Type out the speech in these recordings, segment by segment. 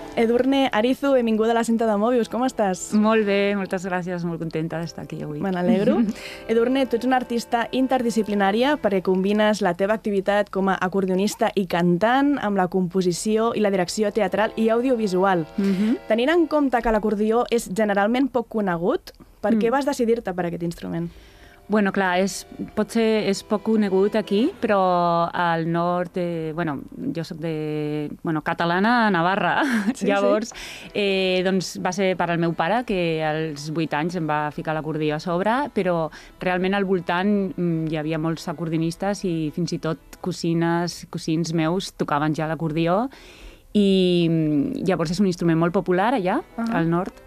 Edurne Arizu, benvinguda a la cinta de Mobius, com estàs? Molt bé, moltes gràcies, molt contenta d'estar aquí avui. Me n'alegro. Edurne, tu ets una artista interdisciplinària perquè combines la teva activitat com a acordionista i cantant amb la composició i la direcció teatral i audiovisual. Tenint en compte que l'acordió és generalment poc conegut, per què vas decidir-te per aquest instrument? Bueno, clar, potser és poc conegut aquí, però al nord, jo soc catalana a Navarra. Llavors, doncs va ser per al meu pare, que als 8 anys em va ficar l'acordió a sobre, però realment al voltant hi havia molts acordionistes i fins i tot cosins meus tocaven ja l'acordió. I llavors és un instrument molt popular allà, al nord,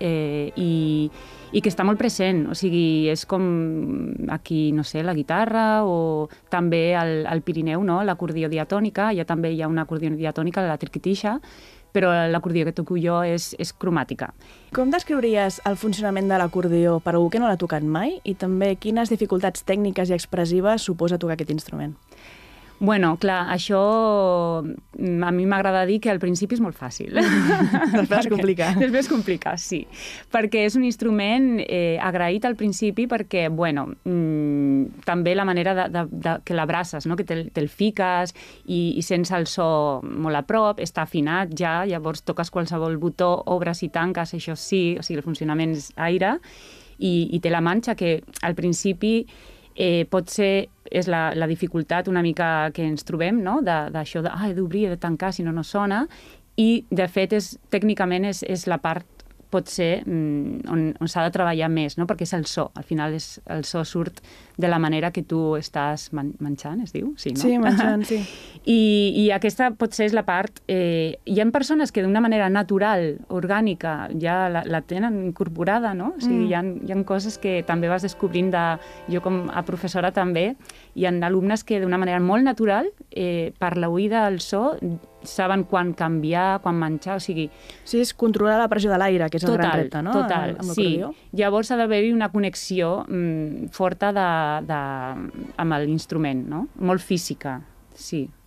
i que està molt present. O sigui, és com aquí, no sé, la guitarra o també al Pirineu, no? L'acordió diatònica. Allà també hi ha una acordió diatònica, la triquitixa, però l'acordió que toco jo és cromàtica. Com descriuries el funcionament de l'acordió per algú que no l'ha tocat mai? I també quines dificultats tècniques i expressives suposa tocar aquest instrument? Bueno, clar, això a mi m'agrada dir que al principi és molt fàcil. Després complicar. Després complicar, sí. Perquè és un instrument agraït al principi perquè, també la manera que l'abraces, no? Que te'l fiques i sents el so molt a prop, està afinat ja, llavors toques qualsevol botó, obres i tanques, això sí, o sigui, el funcionament és aire, i té la manxa que al principi potser és la dificultat una mica que ens trobem, no? D'això d'obrir, de tancar, si no sona. I, de fet, tècnicament és la part, potser, on s'ha de treballar més, no? Perquè és el so. Al final, el so surt de la manera que tu estàs menjant, es diu? Sí, no? Sí, menjant, sí. I aquesta potser és la part... Hi ha persones que d'una manera natural, orgànica, ja la tenen incorporada, no? O sigui, hi ha coses que també vas descobrint jo com a professora també, hi ha alumnes que d'una manera molt natural, per l'oïda del so, saben quan canviar, quan menjar, o sigui... Sí, és controlar la pressió de l'aire, que és el gran repte, no? Total, sí. Llavors ha d'haver-hi una connexió forta amb l'instrument, no? Molt física, sí.